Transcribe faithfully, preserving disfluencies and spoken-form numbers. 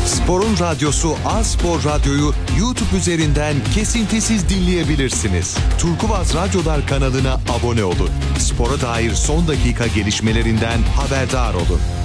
Spor'un radyosu A-Spor Radyo'yu YouTube üzerinden kesintisiz dinleyebilirsiniz. Turkuaz Radyolar kanalına abone olun. Spora dair son dakika gelişmelerinden haberdar olun.